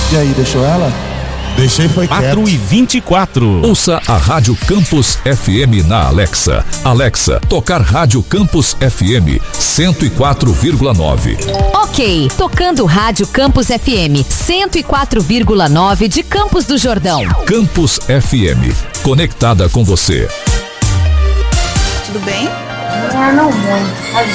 E aí, deixou ela? Deixei, foi quieto. 4h24. Ouça a Rádio Campus FM na Alexa. Alexa, tocar Rádio Campus FM 104,9. Ok, tocando Rádio Campus FM 104,9 de Campos do Jordão. Campus FM, conectada com você. Tudo bem? Não muito,